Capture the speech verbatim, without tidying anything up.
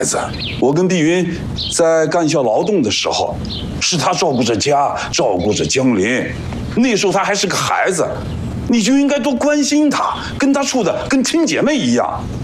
子，我跟碧云在干校劳动的时候，是他照顾着家，照顾着江林。那时候他还是个孩子，你就应该多关心他，跟他处的跟亲姐妹一样。